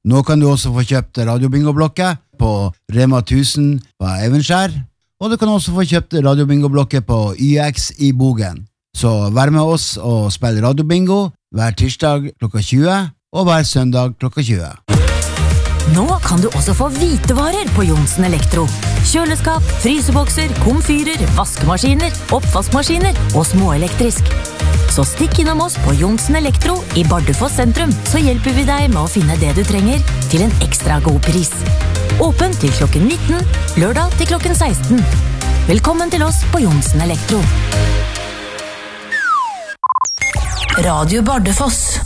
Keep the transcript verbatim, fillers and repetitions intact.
Nå kan du også få kjøpt radiobingo-blokket på Rema tusen på Evenskjær, og du kan også få kjøpt radiobingo-blokket på Y X i Bogen. Så vær med oss og spill radiobingo hver tirsdag klokka tjue og hver søndag klokka tjue. Nå kan du også få hvitevarer på Johnsen Elektro. Kjøleskap, frysebokser, komfyrer, vaskemaskiner, oppvaskmaskiner og småelektrisk. Så stikk innom oss på Johnsen Elektro i Bardufoss sentrum, så hjelper vi deg med å finne det du trenger til en ekstra god pris. Åpen til klokken nitten, lørdag til klokken seksten. Velkommen til oss på Johnsen Elektro. Radio Bardufoss.